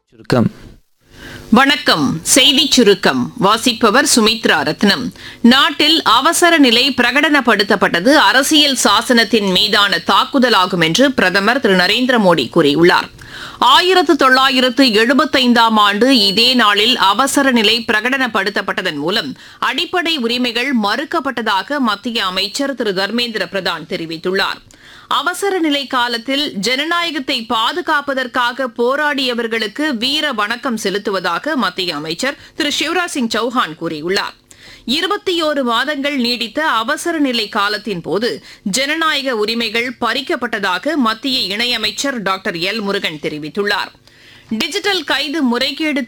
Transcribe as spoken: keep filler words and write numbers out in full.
சுருக்கம். வணக்கம். செய்திச் சுருக்கம் வாசிப்பவர் சுமித்ரா ரத்னம். நாட்டில் அவசர நிலை பிரகடனப்படுத்தப்பட்டது அரசியல் சாசனத்தின் மீதான தாக்குதலாகும் என்று பிரதமர் திரு நரேந்திர மோடி கூறியுள்ளார். ஆயிரத்து தொள்ளாயிரத்து எழுபத்தைந்தாம் ஆண்டு இதே நாளில் அவசர நிலை பிரகடனப்படுத்தப்பட்டதன் மூலம் அடிப்படை உரிமைகள் மறுக்கப்பட்டதாக மத்திய அமைச்சர் திரு தர்மேந்திர பிரதான் தெரிவித்துள்ளார். அவசர நிலை காலத்தில் ஜனநாயகத்தை பாதுகாப்பதற்காக போராடியவர்களுக்கு வீர வணக்கம் செலுத்துவதாக மத்திய அமைச்சர் திரு சிவராஜ் சிங் சௌஹான் கூறியுள்ளார். இருபத்தி ஓரு மாதங்கள் நீடித்த அவசர நிலை காலத்தின் போது ஜனநாயக உரிமைகள் பறிக்கப்பட்டதாக மத்திய இணையமைச்சர் டாக்டர் எல் முருகன் தெரிவித்துள்ளார். டிஜிட்டல் கைது முறைகேடு